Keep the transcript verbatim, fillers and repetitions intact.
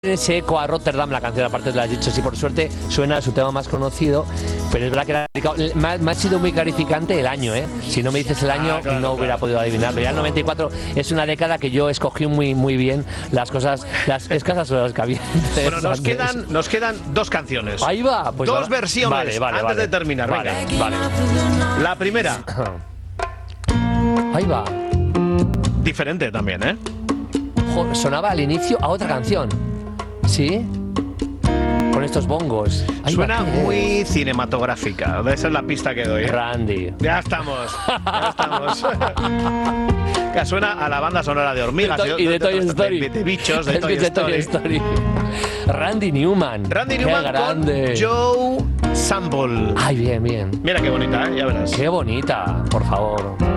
ese eco a Rotterdam, la canción, aparte te lo has dicho, sí, por suerte suena su tema más conocido, pero es verdad que era, me, ha, me ha sido muy clarificante el año, ¿eh? Si no me dices el año, ah, claro, no hubiera claro. podido adivinarlo. Ya el noventa y cuatro es una década que yo escogí muy muy bien las cosas, las escasas horas que había. Bueno, nos quedan, nos quedan dos canciones. Ahí va. Pues dos va. versiones vale, vale, antes vale. de terminar. Vale, venga. vale. La primera. Ahí va. Diferente también, ¿eh? Jo, sonaba al inicio a otra canción. ¿Sí? Con estos bongos. Ahí Suena va, muy cinematográfica. Esa es la pista que doy, ¿eh? Randy. Ya estamos. Ya estamos. Que suena a la banda sonora de Hormigas. De Toy, y de, de Toy Story. De, de bichos, de, es Toy, de Story. Toy Story. Randy Newman. Randy qué Newman grande. Con Joe Sample. Ay, bien, bien. Mira qué bonita, ¿eh? Ya verás. Qué bonita, por favor.